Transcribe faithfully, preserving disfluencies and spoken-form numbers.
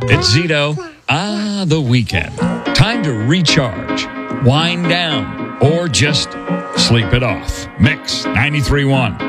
It's Zito. Ah, the weekend. Time to recharge, wind down, or just sleep it off. Mix ninety-three point one.